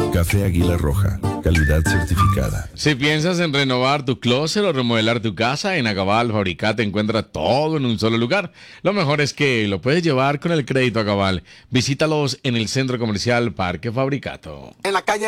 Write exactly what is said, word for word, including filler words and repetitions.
Café Águila Roja, calidad certificada. Si piensas en renovar tu closet o remodelar tu casa, en Acabal Fabricate encuentras todo en un solo lugar. Lo mejor es que lo puedes llevar con el crédito Acabal. Visítalos en el Centro Comercial Parque Fabricato. En la calle